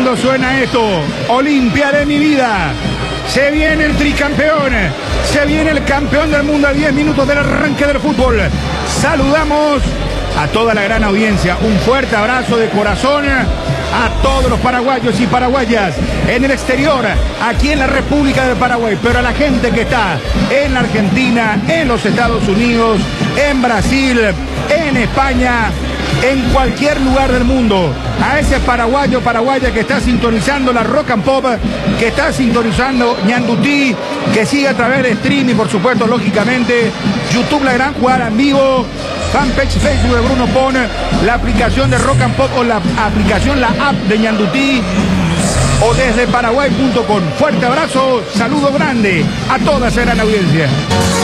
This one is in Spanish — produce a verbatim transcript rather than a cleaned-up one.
cuando suena esto, Olimpia de mi vida, se viene el tricampeón, se viene el campeón del mundo a diez minutos del arranque del fútbol. Saludamos a toda la gran audiencia, un fuerte abrazo de corazón a todos los paraguayos y paraguayas en el exterior, aquí en la República del Paraguay, pero a la gente que está en la Argentina, en los Estados Unidos, en Brasil, en España, en cualquier lugar del mundo, a ese paraguayo, paraguaya que está sintonizando la Rock and Pop, que está sintonizando Ñandutí, que sigue a través de streaming, por supuesto, lógicamente, YouTube La Gran Jugada en vivo, fanpage Facebook de Bruno Pon, la aplicación de Rock and Pop o la aplicación, la app de Ñandutí, o desde paraguay punto com. Fuerte abrazo, saludo grande a toda esa gran audiencia.